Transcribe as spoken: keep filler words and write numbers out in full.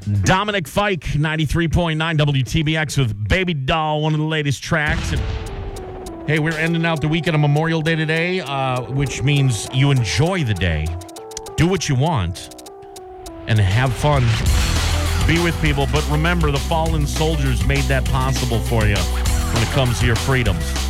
Dominic Fike, ninety-three point nine W T B X with Baby Doll, one of the latest tracks. And hey, we're ending out the weekend of Memorial Day today, uh, which means you enjoy the day, do what you want, and have fun. Be with people, but remember, the fallen soldiers made that possible for you when it comes to your freedoms.